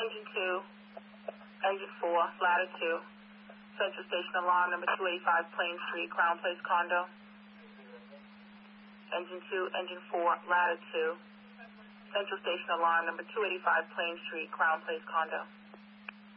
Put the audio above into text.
Engine 2, Engine 4, Ladder 2. Central Station Alarm number 285 Plain Street, Crown Place Condo. Engine 2, Engine 4, Ladder 2. Central Station Alarm number 285 Plain Street, Crown Place Condo.